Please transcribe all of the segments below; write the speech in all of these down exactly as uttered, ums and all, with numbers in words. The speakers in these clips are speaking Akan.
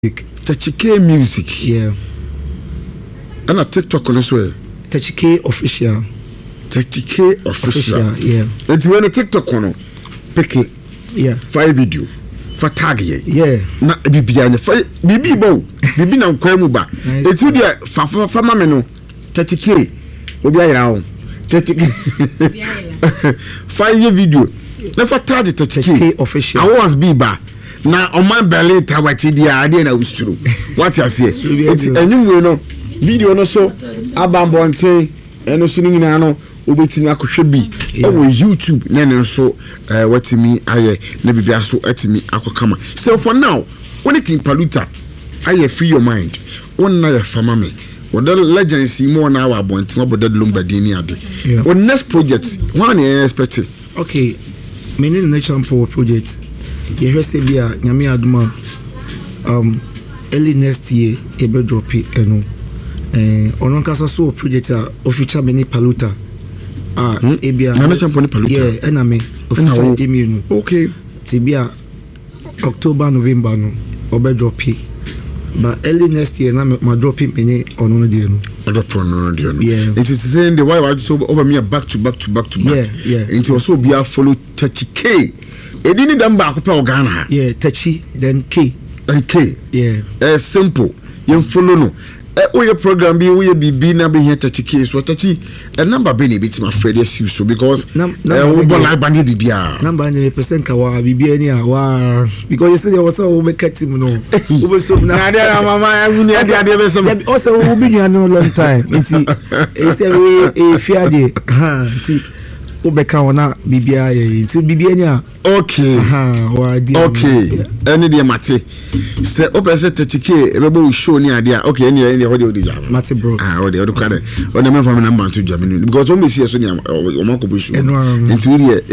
Techike music. Yeah. And a TikTok on this way. Techike official. Techike official. official. Yeah. It's when a TikTok on pick it. Yeah. Five video. For tag ye. Yeah. Na bibi anya fa bibi bo. Bibi na nkwamu ba. It's with the fa fa fa mama no. Techike. Obi ayira ho. Techike. Five video. Na for tag Techike official. I was be ba. Na oman Berlin tawachi dia ade na usuru. What you say? It's anyway no. Video no so abambonte eno so nyina no obetimi akohwe bi e wo YouTube na ne so eh watimi aye na bibia so atimi akokama. So for now when it in Paluta aye free your mind one na ya fama me what the legends mo na wa bonti mo bodad lombadini ade on next project one na expecting. Okay, me ne na champo project ye hwese bia nyame aduma um early next year e be drop eno eh onon kasa so project a official mini Paluta ah hmm? Ebia na champo ni Paluta yeah ena me official email no okay tibia October November no obe drop but early next year na ma drop mini ono no dey no ma drop ono no dey no yeah it is saying the why why so over me back to back to back to back yeah yeah it was so bia follow Techike edini dan ba ko pe Ghana yeah Techi then K and K yeah eh simple you follow no eh o your program bi o your bibi na be here Techike so Techi a number be na bit my friend yes you so because eh o bo like bani bibia number na percent ka wa bibia ni a wa because you say you was so make team no o be so na na mama agu ni ade ade be so o say o be no long time nti e say we e fiade ha nti o be ka wona bibia ye nti bibia ni a okay ha wa di okay any dey mate say o be say Techike e be bo show ni ade a okay any any hodi odi jam mate bro ah odi odi kwade o na me from number to Germany because o me see so ni o ma ko bo show nti we dey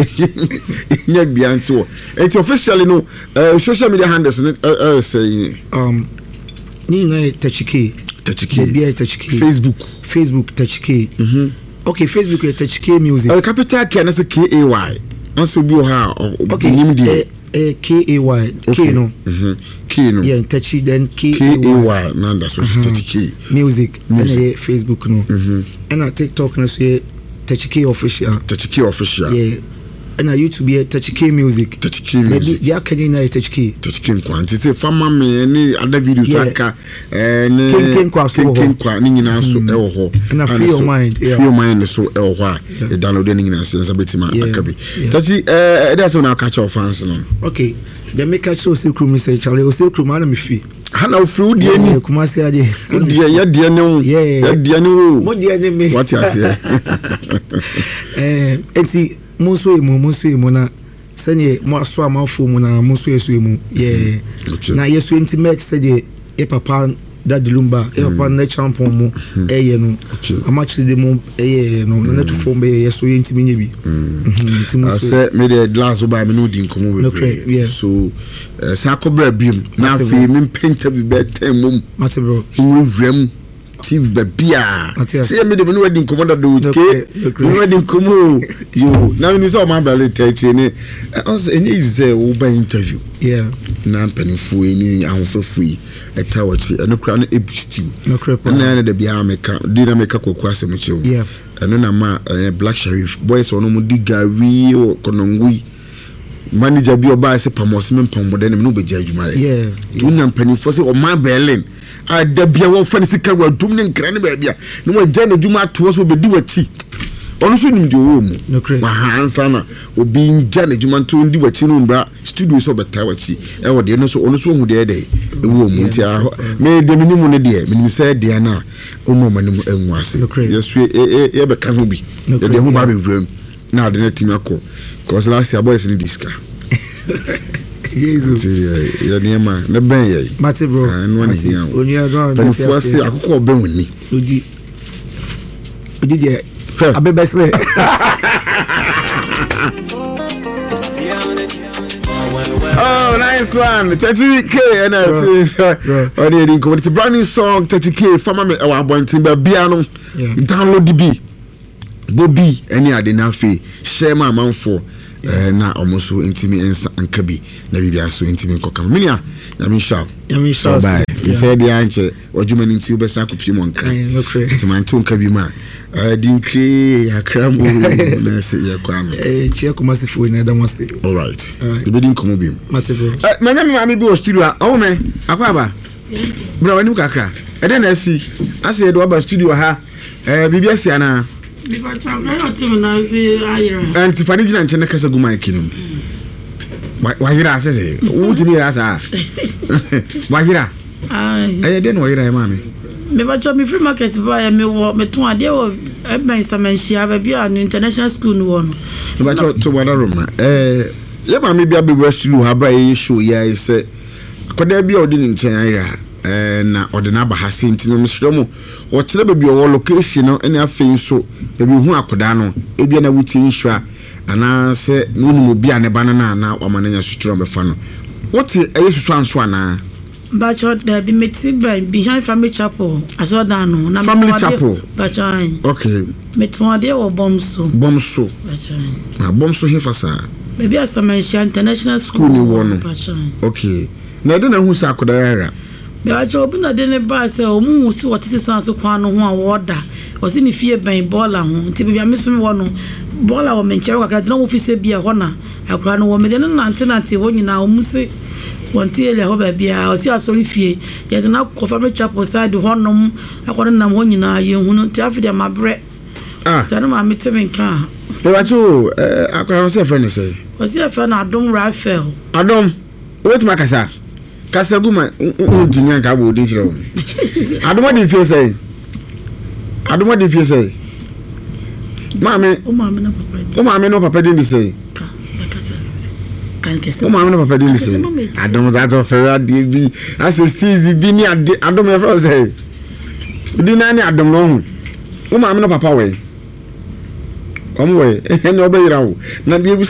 nya bia nti o it's officially no uh, social media handles uh, uh, say um ni na Techike Techike bibia Techike Facebook Facebook Techike mhm okay Facebook is Techike music uh, capital K na say K A Y also be ha okay eh eh K A Y K no mhm K no yeah Techi then K A Y na that's what Techike music and Facebook no mhm and na TikTok no say Techike official Techike official yeah and na YouTube yeah Techike music Techike music yeah can you na Techike Techike kwanti say fama me any other videos aka eh ne ken kwa so ken kwa ni nyina so e wo ho and free your mind yeah free your mind so e wo ho a e download ni nyina so betima akabi Techi eh that's when I catch our fans no okay the make catch so say crew me say Charlie o say crew man me fi hana free die ni kuma say ade die ya die ne wo ya die ne wo mo die ne me what you say eh enti monso emu monso emu na sene mo aso amafo mu na monso yeso emu yeah na yeso intimate say the e papa daddy lumba e papa na champion mu eye no amachi de mu eye no na to form be yeso intimi nya bi mhm say me the glass ba me no di nkomo be so sa kobra biem na afi me penta bi be tem mum mate bro wurem ti babia say me de me no wedding commander do ke me wedding komo yo na me so ma bale techi ni us any is o ba interview yeah na panifu ni ahofefu yi eta wachi eno kra no ebisti no kra na na de bia meka di na meka koku asem chew yeah eno na ma Black Sheriff boys ono mu di gari o konongui manager bi oba se pamos me pamboden me no be jadwuma yeah tu na panifu se o ma Berlin a da bia wo fa ne sika wa dum ne nkra ne ba bia ne wa gya na dwuma to so be di wati ono so nim de wo mu wa hansa na obi ngya na dwuma to ndi wati no mbra studio so beta wati e wo de no so ono so hu de de e wo mu nti a me de minimu ne de minimu se de na ono manimu enwu ase yesu e e be ka ho bi de de ho ba be wram na de na timi akọ cause last year boys ni diska Jesus ya niema na ben ye mate bro mate oni adon ben fuase akoko ben woni odi odi de abebesle oh nice one Techike and uh on the community brand new song Techike fama me our bontin ba bia no download the b Bobby any ade na fe share my man for eh na omoso intimi ensa anka bi na bibia so intimi nkoka minia na mi sha ya mi sha bye you said the anche ojuma ni nti obesa kopi mo nka ti man to nka bi ma eh din kre akra mo na se ye kwa no eh chia kuma se fo na da mo se all right the bidding komo bi matebo eh manya mi ma mi bi o studio a o me akwa ba bro wani kakra e den na si ase do ba studio ha eh bibia si ana biba champion o team na si ayira anti fani gina nche na kasa guma kinum wa hira asese wuti mi rasa wa hira ai eh den wa hira e mami me ba cho mi free market ba ya me wo me ton ade wo e ben samanshia ba bia no international school no wo no me ba cho to wada room eh ye mami bia be studio ha ba ye show ya ise akoda bia odi ni nchen ayira eh na odi na ba ha senti no misro mu o kire ba bia wo location no ene afei so ba bi hu akoda no e bia na wuti nhwa ana se nunu bia ne banana na wamananya suturo be fa no wote eye susu anso ana ba cho da bi meti ba behind family chapel aso da no na family chapel ba cho okay meton ade wo bomso bomso ba cho na bomso he fasa be bia samanshia international school ni wo no ba cho okay na ede na hu sa akoda yara be a cho bi na de ne ba se o mu si wote sisan so kwa no ho a woda o si ni fie ben bola ho ti bia mesumi wo no bola wo menchero kakra no office bia ho na akra no wo me de no nante nante ho nyina o mu se wonti ele ho ba bia o si asori fie ye de na ko family chapel side ho nom akwa nam ho nyina ye hu no ti afide mabre ah sa no ma meteme nka e wa cho eh akra no se fe ni se o si afa na Adom Rafael Adom wait ma kasa kasa guma udi nya ka bo di jiro Adom di fie se Adom di fie se mami o ma me na papa o mami no papa di se ka kasa kan kese o mami no papa di se Adom za to fera di bi assist bi ni Adom e fro se di na ni Adom no hu o mami no papa we omo we e no be yira wo na di bu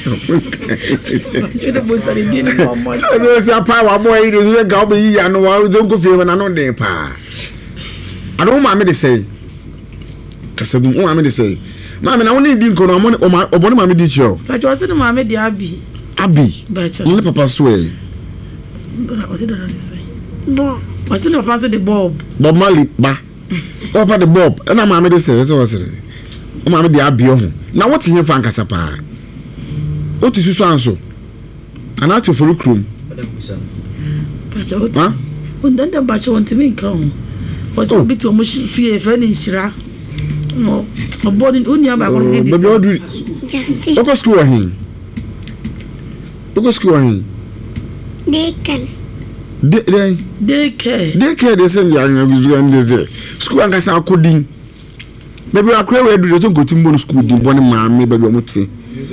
chede bo sari di ni mama azo sa pa wa boy di ni ga obe yi ya no wa zo ko fie na no de pa Adom mami de se kasabum o mami de se mami na woni di nko no obo no mami di chio ka jo se no mami di abi abi ba cha ni papa so e o se do do se bo o se no papa so de Bob Bob Marley ba papa de Bob na mami de se so se o mami di abi o na what hin fa nkasa pa o ti susu anso ana to for krum ba cha o ti o ndanda ba cha won ti mi nkan o se bi to mo fie fe ni nhira no o body o nya ba ko ni di Justice. o ko school ahin o ko school ahin Deacon. de de dey care de care de send ya na bizu and de school an kasa akodin baby akra we do so go timbo school din boni maame baby o muti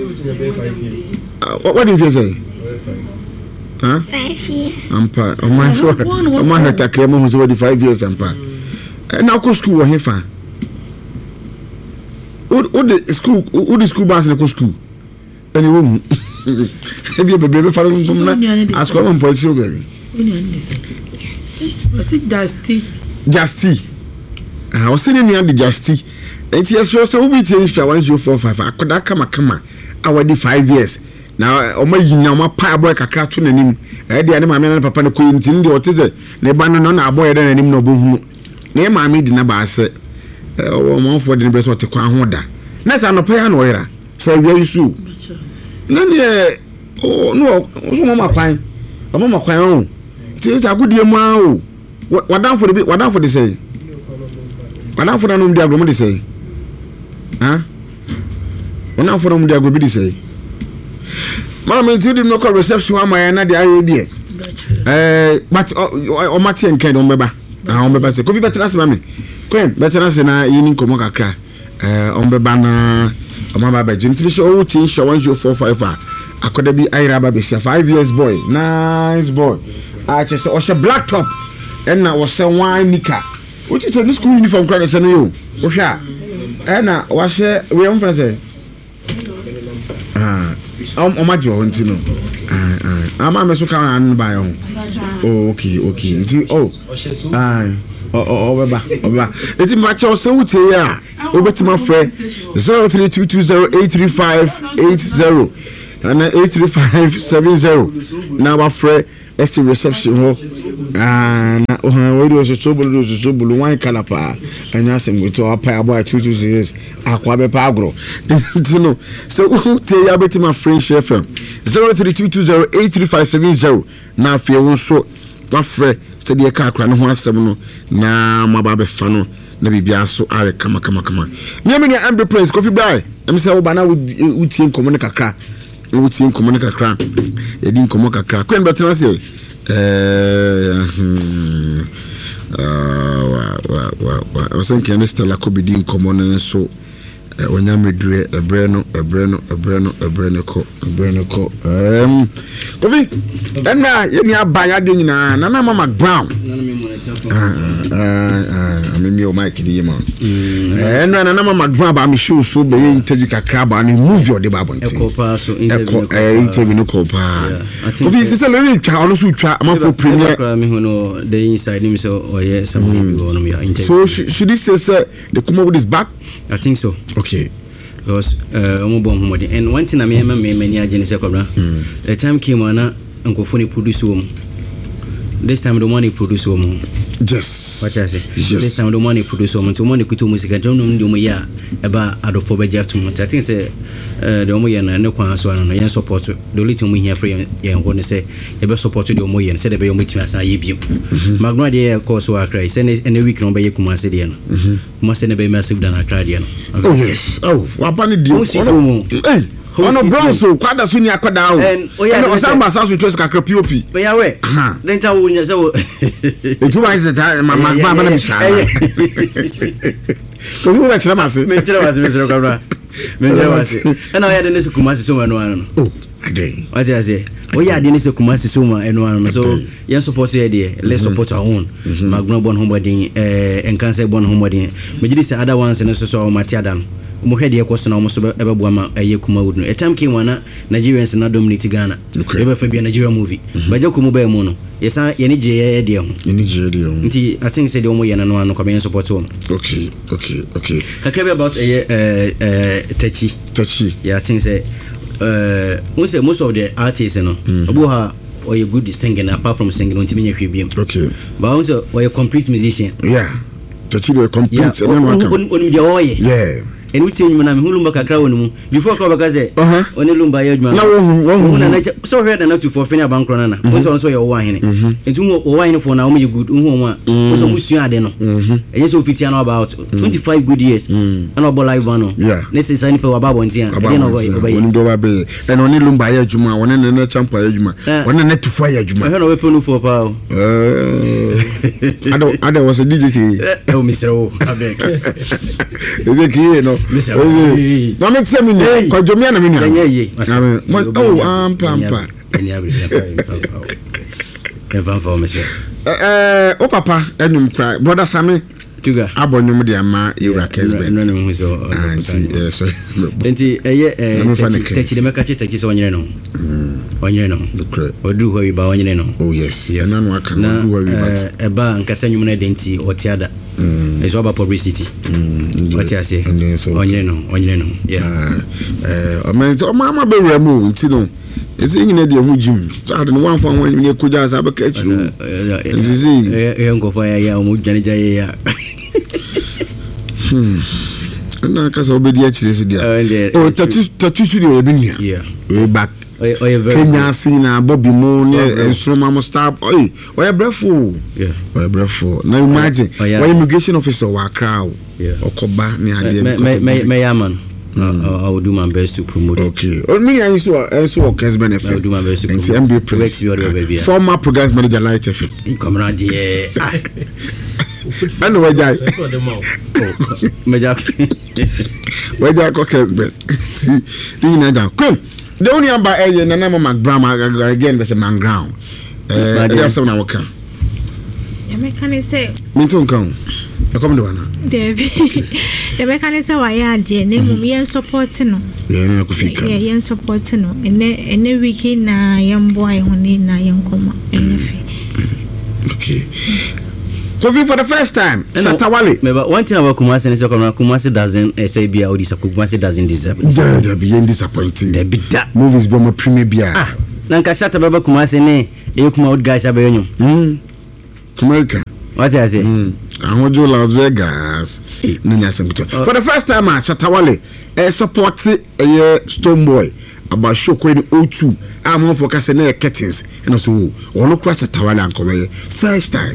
what do you say huh Five years. ampa o man so o man hata kremo hu so di five years ampa na ko school wo hefa o o de school o de school bus na ko school ani wo mu e bi bebe be fara ngum na asko mo po chiro baby o nya ni se o si dusty Justy ah o se ni nia de Justy enti eso so obi tie nsha one zero four five akoda kama kama awadi five years na o ma yinya o ma pa boy kakra to nanim e de ane maame na papa na ko enti ndi o teze na ba no na aboy de nanim na obohu na e maame di na ba ase o mo fo de ne breso te kwa ho da na sa no pa ya no yera sa wi yusu na ne o no o so ma kwan o ma kwan o ti ta gudie mu a o wadan for the wadan for the say wadan for na no ndi agro mo de say ha wadan for no ndi agro bi de say mama nti di no call reception wa ma na de aye die eh but o mati enken do mbeba ah o mbeba say kofi better say mama kwen better say na yini nkomo kakra eh o mbeba na o ma baba jinti so o tin show one zero four five akoda bi ayra ba be five years boy nice boy ah che say o she black top and na was wine nika which is a school uniform crowd say no yo o hwa and na wa she we am friend say ah o ma je o ntino ah ah ama me so ka na ba yo oh okay okay nti oh ah oh oh beba beba eti ma cho se wutie ya obetima frɛ zero three two two zero eight three five eight zero and eight three five seven zero na wa frɛ extra reception ho ah na o han we do so so bulu so so bulu wan kala pa anya sem we to apa abo two two six akwa be pa agro you know so te ya betima French F M zero three two two zero eight three five seven zero na afie wo so wa frɛ se de ka akra no ho asem no na maba be fa no na bibia so are kama kama kama me me Amber Prince Coffee Bar em say wo ba na wutie nkomo ne kakra wutie nkomo ne kakra e di nkomo kakra kwen betra say eh wa wa wa wa o sen ken Stella ko bi di nkomo ne so onyamedure ebreno ebreno ebreno ebreno ko ebreno ko em Coffee na ye ni abanya de nyina na na Mama Brown na na me monitor ah ah ah me o mic di ma eh na na Mama Brown ba me show so be interview kakra ba ni movie o de ba bonte e ko pa so interview eh interview no ko pa Coffee se se le ni twa ono so twa ama for premier me hu no the inside him so o ye somebody be on me interview so should this say they come up with this back I think so. Okay. Because uh, and one thing I mean, many agents the time came on a uncle produce home. This time the money produce home. Yes. What I say? Yes. This time the money produce home. To money kutu music. I don't know the year about adophobe too much. I think say uh, the Omoyan and no one so on and support. The little me here for you and want to say you best support the Omoyan. Said the meeting as I you. Magna dear course work cry. Send it any week number you come and say must never be massive than a cradian. Oh yes. Oh, what bunny deal? Hey. Ono bronzo kwada so ni akoda o and osamba saso choice kakra P O P be ya we then ta wo nya so etu ba se ta ma ma ba na misha ko fu wa chama se me chira wa se me chira kabra me chira wa se ana o ya de ne se kuma se so ma no ano oh ade what I say o ya de ne se kuma se so ma eno ano so yen support ye de let's support our own magno bon homodin eh enkanse bon homodin me gidi se other ones ne so so mati adam mo hede ekoso na mo so ebebo ama aye kuma wood no a time came wana Nigerians na dominate Ghana ebe fa bia Nigeria movie baje ko mo ba mu no yesa ye ni je ye de ho ye ni je de ho nti I think say de mo ye na no ano ko be support home okay okay okay kakra about eh eh tachi tachi yeah I think say uh we say most of the artists no obo ha or you good singing apart from singing ntimi nya hwebiem okay but also or you complete musician yeah tachi do complete yeah on on dia oye yeah and we tell you na me hulumba kakra wonu before ko bakaze oni lumba ye adwuma na wo wo na na so head na to for fenya bankro na na so so ye wo ahene entu wo wo ahene for na wo me good hu wo a so musu ade no enye so fitia na about twenty-five good years and obo live no this is any power babo ntia e no go ye oni do ba be and oni lumba ye adwuma woni na na champa ye adwuma woni na to for ye adwuma e no we ponu for pa eh ado ado was a D J e o misero abeg is it here no no me tell me no ko jomia na me ni oh am pampa any abri e van for me say eh o papa enum cry brother Sami tuga abonum de ama Ewra Kesben no no hu so eh sorry enti eye eh techi de meka techi so onyere no onyere no odu ho wi ba onyere no oh yes na no aka no odu ho wi ba e ba nkasa nyum na denti otiada is about publicity what you say onyere no onyere no yeah eh o me o mama be wura mu nti no ese nyina de hu jim so ade no wan fa wan nye koja sa be ka chiru ese eh ngo fa ya ya o mu jani jaye ya hmm ana ka so obedi a chire se dia oh tatu tatu studio e bi nia yeah we back oye oye very Kenya sina Bobby Mo ne instrument mo stop oye oye brefo yeah oye brefo now imagine oye immigration officer wa crowd okoba ni ade me me me yaman I will do my best to promote. Okay. Oh, me and so so Kesben F M. I will do my best to promote. M B Prince. Former program manager Light F M. Come on, dear. I know where Jai. Major. Where Jai Kesben. See, you know that. Come. The only about a na na Mama Brown again there's a man ground. Eh, there's someone I will come. Ya me kan say. Me too come. I come do na. Debbie. the mechanism why ya je ne mum yen support no yeah na ku fika yeah yen support no ene ene wiki na yen boy honi na yen koma ene fe okay Kofi for the first time Shatawale me but one thing about Kumasi is Kumasi doesn't say be all this Kumasi doesn't deserve yeah they be disappointing they be that movies be more premium bia ah nanka Shata baba Kumasi ne e kuma old guys abayonyo mm America what I say mm ahojo Las Vegas nanya semto for the first time Shatawale eh support eh Stonebwoy about show kwen o two am on focus na curtains and so ono kura Shatawale ankowe first time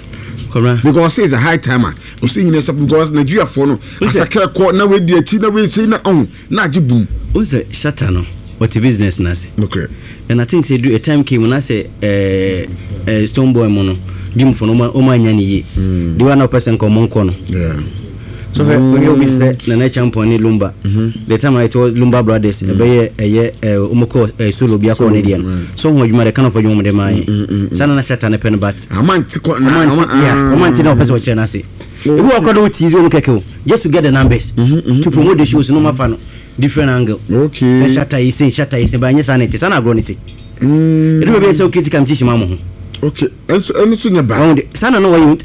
because it's a high timer we see in because Nigeria for no as a care court na we dey chi na we say na on na jibum o say Shata no what business na say okay and I think say do a time came when I say eh uh, Stonebwoy mo no dim for no o ma nya ni ye the one person come on kono yeah so when you be say na na champion ni Lumba the time I told Lumba brothers e be eye umoko solo bia ko ne dia so ho adwuma de kan for adwuma de mai sana na Shata ne pen but amanti ko na amanti na person che na say if we akodo with you no keke just to get the numbers to promote the shows no matter no different angle okay say Shata is say Shata is by nya sanity sana agro niti mm it be say critical am chichima mo okay enso enso nya ba sana no wayi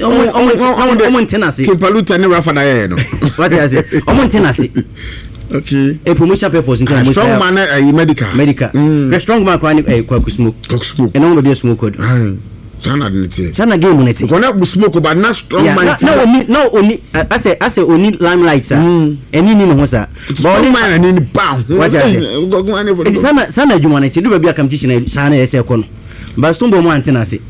o mo tenase Kimpaluta ne rafa da ye no what I say o mo tenase okay a promotion purpose into a strong man eh medical medical the strong man kwani eh kwa smoke smoke and no be smoke code sana niti sana game niti gonna smoke but not strong man no oni no oni I say I say oni limelight sir eni ni no ho sir but oni man ni ba what I say sana sana adwuma niti do ba bia kam teach na sana yese kono but Stonebwoy mo antenase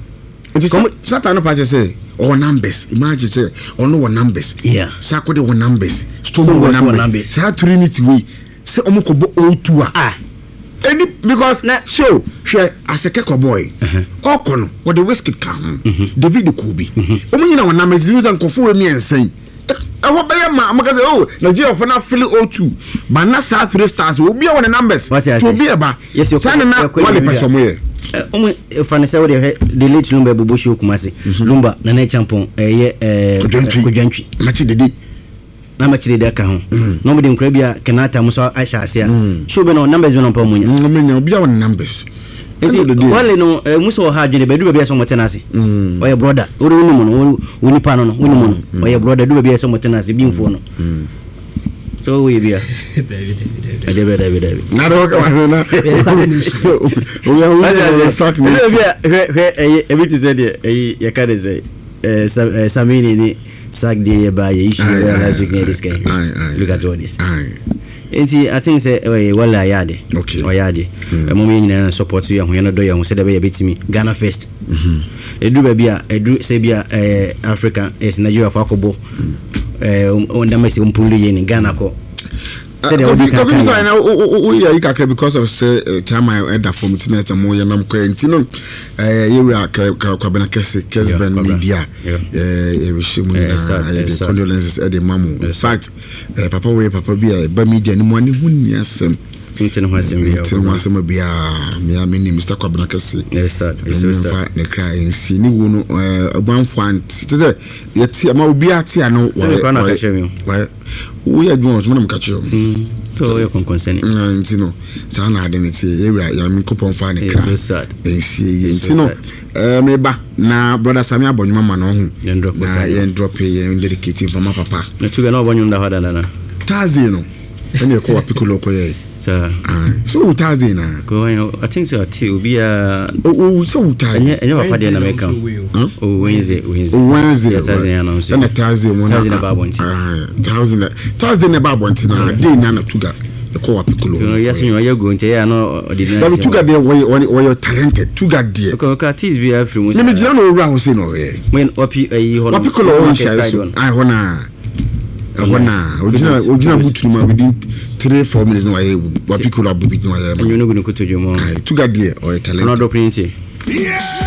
Shata no patch say or numbers imagine say or no numbers yeah Sako de one numbers Stonebwoy numbers sa trinity we say omokobo o two ah any because na show share as a keko boy okono what the whiskey can David Kubi omo nyina one numbers use and kofo me ensan I hope I am because oh Nigeria for not feeling o two but not sa three stars will be on the numbers to be about yes you can na one person here omo fanese wo de the late Lumba Bobo show Kumasi Lumba na na champion eh eh Kudwantwi machi dede na machi dede ka ho no mo de nkra bia Kenata muso aisha ase a show be no numbers be no pa munya no menya obi a won numbers wale no muso ha dwene be du bia so motenase oye brother ori woni mo no woni pa no no woni mo no oye brother du bia so motenase bi mfo no so we bia David David David na do ka wa na o ya o sack me bia he he e bit say dey e ya ka dey say eh Samini ni sack dey ba ye issue last week near this guy look at all this enti I think say eh wala yade okay o yade e mo me nyina support you ho ye no do ye ho say dey be betimi Ghana first mhm edu ba bia edu say bia eh Africa is Nigeria for akobo eh on da mesi umpulu ye ni Ghana ko Kofi so na o ya ikakre because of say time I that from internet mo ya nam ko enti no eh yewra ka ka bena kese kesben media eh e wish mu na the condolences at the mamu in fact papa we papa bia ba media ni mo ani hunni asem Tintin Hasem bia Tintin Hasem bia me amini Mister Kwabena kese yes sir so sir ne cry nsi ni wo no agbanfo anti say yeti ama obi ati ano wa we are doing some catch mm to we kon concern nti no sa na ade nti ewra ya mi kopon fa ne cry so sad nsi ye nti no eh me ba na brother Sami abonyuma ma no ho na ye drop ye dedicate for my papa na tuga na obonyum da hoda na tazi no ene ko wa piccolo ko ye sir so tazi na go I think so ti obi a o so tazi enye papa de na meka o Wednesday Wednesday Wednesday tazi ya na so na tazi mo na tazi na babo nti tazi na tazi na babo nti na dey na na tuga ko wa piccolo so yes you are go nti ya no ordinary tuga de we we talented tuga de ko ka tis bi afri mo me jira no owura ho se no ye when opi ayi ho no piccolo on share so ai ho na Hona, original original butuma within three four minutes no why what piccolo abubi no why. You no go to kuto jomo. Tuga de or talent. No do printing.